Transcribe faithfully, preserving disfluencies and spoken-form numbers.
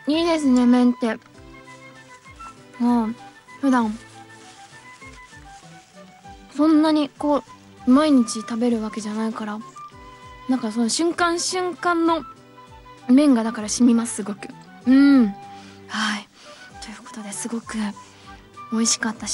いいですね、麺って。もう普段そんなにこう毎日食べるわけじゃないから、なんかその瞬間瞬間の麺がだから染みます、すごく。うん。はい。ということですごく美味しかったし